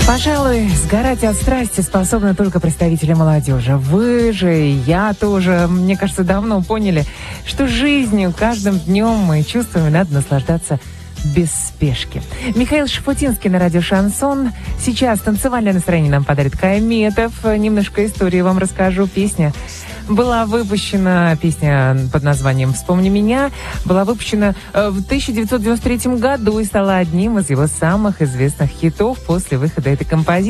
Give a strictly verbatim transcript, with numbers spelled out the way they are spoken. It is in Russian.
Пожалуй, сгорать от страсти способны только представители молодежи. Вы же, и я тоже, мне кажется, давно поняли, что жизнью каждым днем мы чувствуем, надо наслаждаться без спешки. Михаил Шафутинский на радио «Шансон». Сейчас танцевальное настроение нам подарит Кай Метов. Немножко истории вам расскажу. Песня была выпущена, песня под названием «Вспомни меня», была выпущена в тысяча девятьсот девяносто третьем году и стала одним из его самых известных хитов после выхода этой композиции.